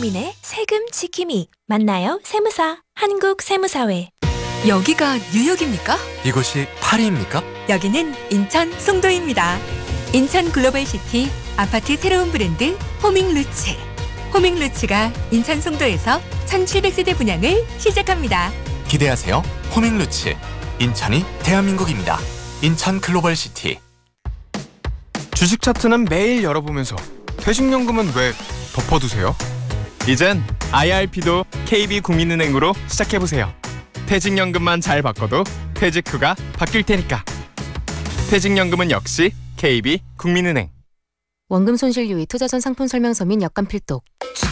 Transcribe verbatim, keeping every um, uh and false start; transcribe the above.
국민의 세금 지킴이. 만나요 세무사. 한국세무사회. 여기가 뉴욕입니까? 이곳이 파리입니까? 여기는 인천 송도입니다. 인천 글로벌시티 아파트 새로운 브랜드 호밍루츠. 호밍루츠가 인천 송도에서 천칠백 세대 분양을 시작합니다. 기대하세요. 호밍루츠. 인천이 대한민국입니다. 인천 글로벌시티. 주식 차트는 매일 열어보면서 퇴직연금은 왜 덮어두세요? 이젠 아이알피도 케이비국민은행으로 시작해보세요. 퇴직연금만 잘 바꿔도 퇴직 후가 바뀔 테니까. 퇴직연금은 역시 케이비국민은행. 원금 손실 유의 투자전 상품 설명서 및 약관 필독.